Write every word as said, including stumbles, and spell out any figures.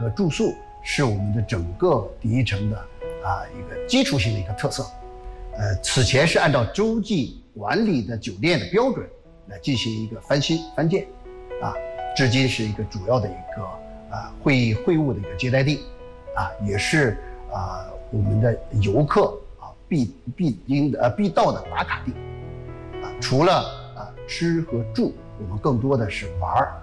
和住宿是我们的整个第一城的啊一个基础性的一个特色。呃，此前是按照洲际管理的酒店的标准来进行一个翻新翻建，啊，至今是一个主要的一个啊会议会务的一个接待地，啊，也是啊我们的游客啊必必应的呃必到的打卡地，啊，除了啊吃和住，我们更多的是玩儿